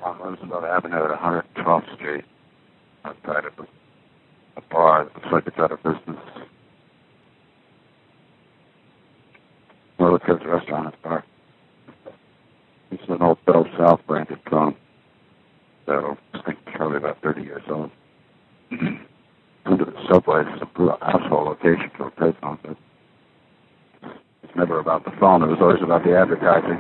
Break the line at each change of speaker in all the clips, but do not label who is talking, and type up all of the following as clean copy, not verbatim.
on Roosevelt Avenue at 112th Street, outside of a bar that looks like it's out of business. Well, it says restaurant, it's bar. It's an old Bell South branded phone. So I think it's probably about 30 years old. Under the subway, it's a household location for a payphone, but it's never about the phone. It was always about the advertising.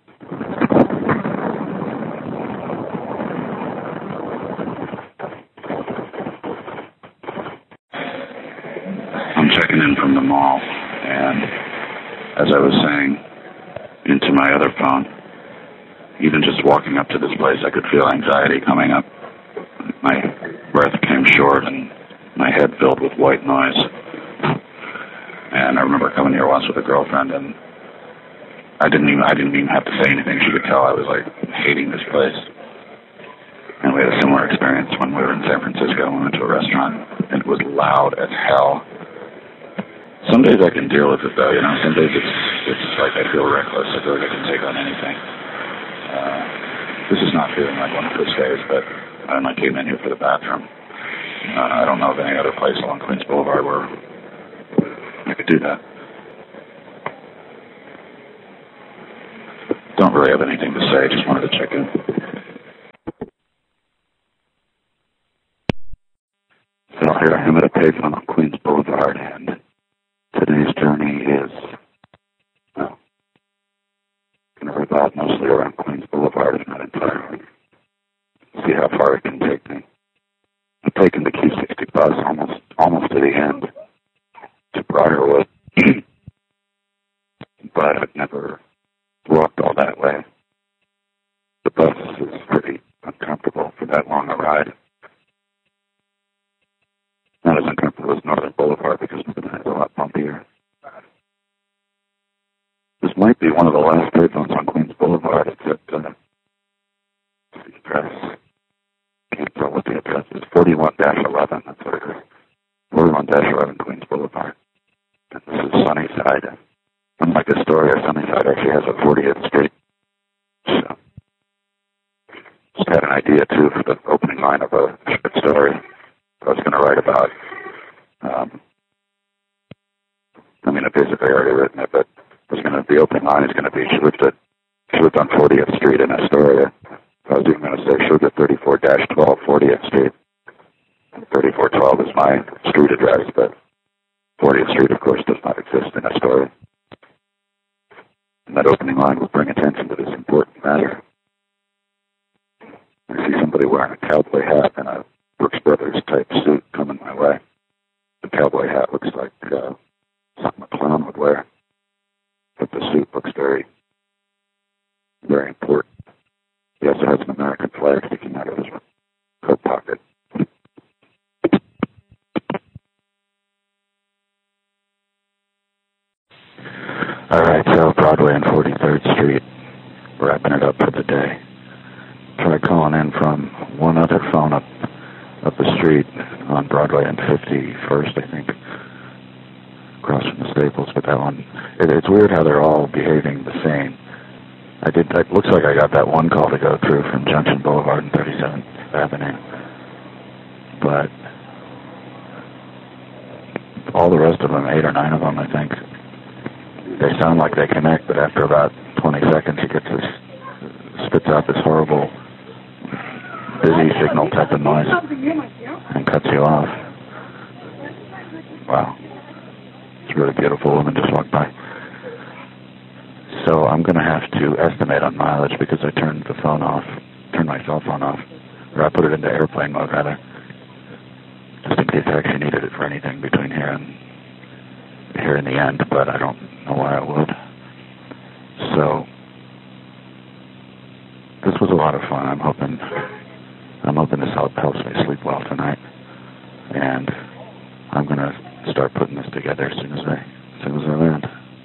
I'm checking in from the mall, and as I was saying, into my other phone, even just walking up to this place, I could feel anxiety coming up. My breath came short and my head filled with white noise. And I remember coming here once with a girlfriend, and I didn't even have to say anything. She could tell I was like hating this place. And we had a similar experience when we were in San Francisco. We went to a restaurant, and it was loud as hell. Some days I can deal with it, though. You know, some days it's like I feel reckless. I feel like I can take on anything. This is not feeling like one of those days, but I only came in here for the bathroom. I don't know of any other place along Queens Boulevard where I could do that. Don't really have anything to say, just wanted to check in. So here I am at a pavement on Queens Boulevard, and today's journey is, well, going to revolve mostly around Queens Boulevard, if not entirely. See how far it can take me. I'm taking the Q60 bus almost to the end, to Briarwood, but I've never walked all that way. The bus is pretty uncomfortable for that long a ride. Not as uncomfortable as Northern Boulevard because Northern is a lot bumpier. This might be one of the last payphones on Queens Boulevard. It's at the address. Can't tell what the address is. 41-11. That's what it is. 41-11 Queens Boulevard. And this is Sunnyside. Unlike Astoria, Sunnyside actually has a 40th Street. So, just had an idea too for the opening line of a short story I was going to write about. I've basically already written it, but the opening line is going to be, she lived on 40th Street in Astoria. I was even going to say she lived at 34-12 40th Street. 3412 is my street address, but 40th Street, of course, does not exist in Astoria. And that opening line will bring attention to this important matter. I see somebody wearing a cowboy hat and a Brooks Brothers type suit coming my way. The cowboy hat looks like something a clown would wear, but the suit looks very, very important. He also has an American flag sticking out of his coat pocket. All right, so Broadway and 43rd Street, wrapping it up for the day. Tried calling in from one other phone up the street on Broadway and 51st, I think, across from the Staples, but that one, it's weird how they're all behaving the same. It looks like I got that one call to go through from Junction Boulevard and 37th Avenue, but all the rest of them, 8 or 9 of them, I think, they sound like they connect, but after about 20 seconds, it spits out this horrible busy signal type of noise and cuts you off. Wow. It's a really beautiful woman just walked by. So I'm going to have to estimate on mileage because I turned my cell phone off, or I put it into airplane mode rather, just in case I actually needed it for anything between here in the end, but I don't know why I would. So this was a lot of fun. I'm hoping this helps me sleep well tonight, and I'm going to start putting this together as soon as I land.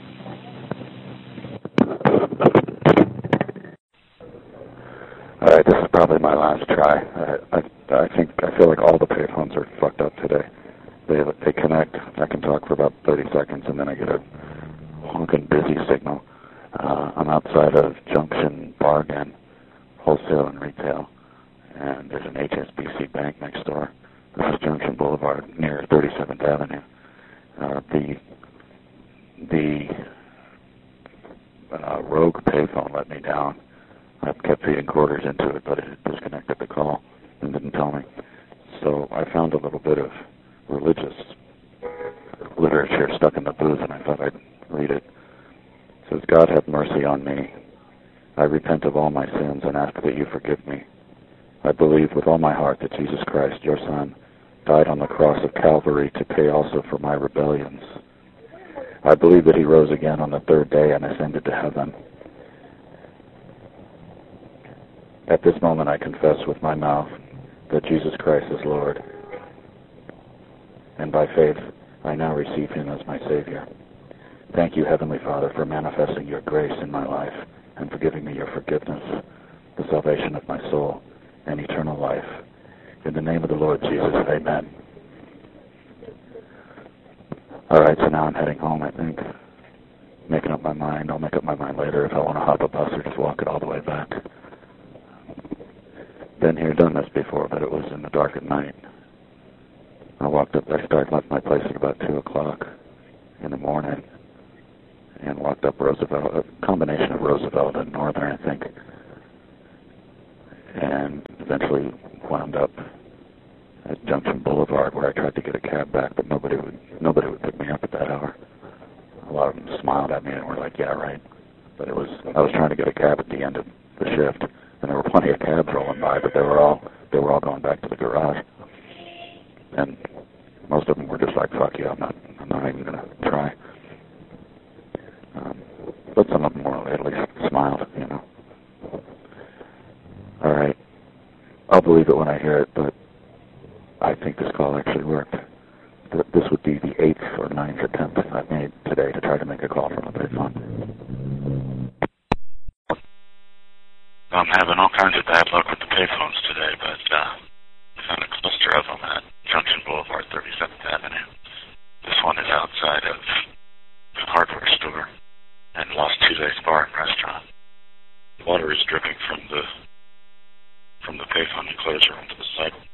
All right, this is probably my last try. I feel like all the payphones are fucked up today. They connect. I can talk for about 30 seconds, and then I get a honking busy signal. I'm outside of Junction Bargain, wholesale and retail, and there's an HSBC bank next door. This is Junction Boulevard near 37th Avenue. The rogue payphone let me down. I kept feeding quarters into it, but it disconnected the call and didn't tell me. So I found a little bit of religious literature stuck in the booth, and I thought I'd read it. It says, God have mercy on me. I repent of all my sins and ask that you forgive me. I believe with all my heart that Jesus Christ, your Son, died on the cross of Calvary to pay also for my rebellions. I believe that he rose again on the third day and ascended to heaven. At this moment I confess with my mouth that Jesus Christ is Lord, and by faith I now receive him as my Savior. Thank you, Heavenly Father, for manifesting your grace in my life and for giving me your forgiveness, the salvation of my soul, and eternal life. In the name of the Lord Jesus, amen. All right, so now I'm heading home, I think. Making up my mind. I'll make up my mind later if I want to hop a bus or just walk it all the way back. Been here, done this before, but it was in the dark at night. I left my place at about 2 o'clock in the morning and walked up Roosevelt, a combination of Roosevelt and Northern, I think, and eventually wound up at Junction Boulevard, where I tried to get a cab back, but nobody would pick me up at that hour. A lot of them smiled at me and were like, "Yeah, right." But I was trying to get a cab at the end of the shift, and there were plenty of cabs rolling by, but they were all going back to the garage, and most of them were just like, "Fuck you, I'm not even gonna try." But some of them were at least smiled, you know. All right, I'll believe it when I hear it, but I think this call actually worked. This would be the 8th or 9th attempt I've made today to try to make a call from a payphone. I'm having all kinds of bad luck with the payphones today, but I found a cluster of them at Junction Boulevard, 37th Avenue. This one is outside of the hardware store and Lost Tuesdays Bar and Restaurant. Water is dripping from the payphone enclosure onto the sidewalk.